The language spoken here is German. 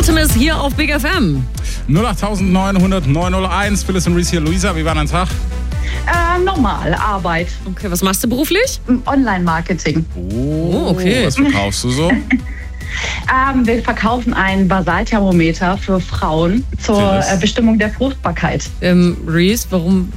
Optimus hier auf Big FM. 08900 901. Phyllis und Reese hier. Luisa, wie war dein Tag? Normal, Arbeit. Okay, was machst du beruflich? Online-Marketing. Oh, okay. Was verkaufst du so? Wir verkaufen ein Basalthermometer für Frauen zur Phyllis. Bestimmung der Fruchtbarkeit. Reese, warum